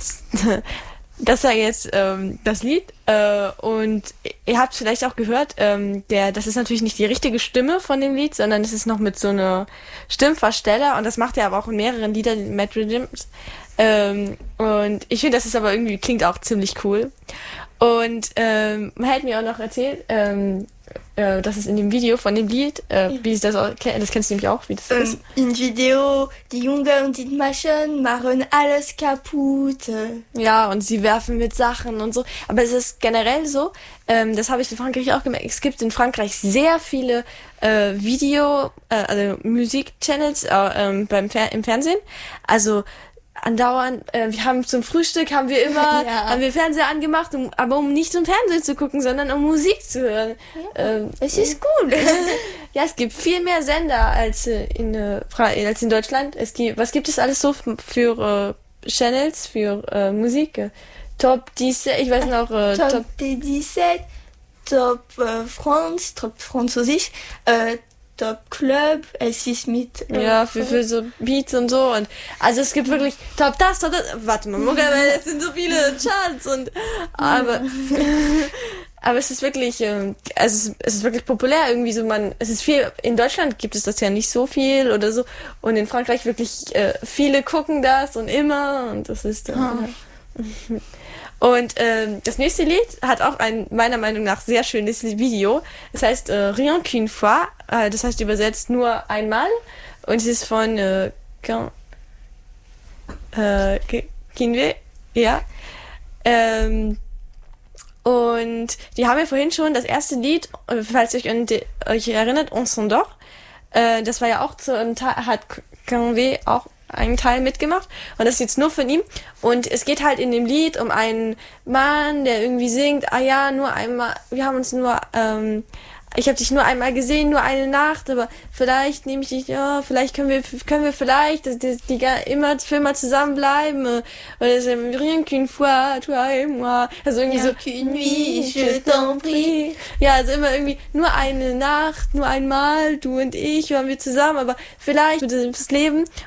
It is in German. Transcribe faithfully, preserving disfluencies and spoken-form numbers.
das war jetzt ähm, das Lied äh, und ihr habt vielleicht auch gehört, ähm, der, das ist natürlich nicht die richtige Stimme von dem Lied, sondern es ist noch mit so einer Stimmversteller und das macht er aber auch in mehreren Liedern, Matt Williams. Ähm, und ich finde, das ist aber irgendwie, klingt auch ziemlich cool. Und ähm, man hat mir auch noch erzählt, ähm, äh, dass es in dem Video von dem Lied, äh, wie sie das auch, das kennst du nämlich auch, wie das ähm, ist. Im Video, die Jungen und die Maschen machen alles kaputt. Ja, und sie werfen mit Sachen und so. Aber es ist generell so, ähm, das habe ich in Frankreich auch gemerkt, es gibt in Frankreich sehr viele äh, Video, äh, also Musik-Channels äh, ähm, beim Fer- im Fernsehen. Also andauernd, äh, wir haben zum Frühstück, haben wir immer, ja. haben wir Fernseher angemacht, um, aber um nicht zum Fernsehen zu gucken, sondern um Musik zu hören. Ja, ähm, es ist cool. Ja, es gibt viel mehr Sender als äh, in äh, als in Deutschland. Es gibt, was gibt es alles so für äh, Channels, für äh, Musik? Top dix-sept, ich weiß noch, äh, Top, Top dix-sept, Top äh, France, Top Französisch, äh, Top Club, es ist mit... Äh, ja, für, für so Beats und so. Und also es gibt wirklich Top das, Top das. Warte mal, weil es sind so viele Charts und... Aber... aber es ist wirklich... Ähm, also es, es ist wirklich populär irgendwie so. Man, es ist viel... In Deutschland gibt es das ja nicht so viel oder so. Und in Frankreich wirklich äh, viele gucken das und immer. Und das ist... Äh, oh. Und ähm, das nächste Lied hat auch ein meiner Meinung nach sehr schönes Video. Es heißt äh, Rien qu'une fois, äh, das heißt übersetzt nur einmal. Und es ist von äh, Can, äh, Kinve, ja. Ähm, und die haben wir vorhin schon das erste Lied, falls ihr euch, euch erinnert, On s'endort. Äh, das war ja auch zu einem Teil, hat Kinve auch einen Teil mitgemacht und das ist jetzt nur von ihm und es geht halt in dem Lied um einen Mann, der irgendwie singt, ah ja, nur einmal, wir haben uns nur, ähm, ich habe dich nur einmal gesehen, nur eine Nacht, aber vielleicht nehme ich dich, ja, vielleicht können wir, können wir vielleicht, die, die, die immer für immer zusammenbleiben, oder das ist rien qu'une fois, toi et moi, also irgendwie rien so, qu'une nuit, je t'en prie. Ja, also immer irgendwie nur eine Nacht, nur einmal, du und ich, waren wir zusammen, aber vielleicht wird das Leben